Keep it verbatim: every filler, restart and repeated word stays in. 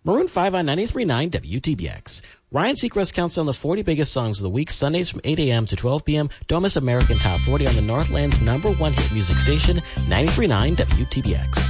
Maroon five on ninety-three point nine W T B X. Ryan Seacrest counts down the forty biggest songs of the week, Sundays from eight a.m. to twelve p.m. Don't miss American Top forty on the Northland's number one hit music station, ninety-three point nine W T B X.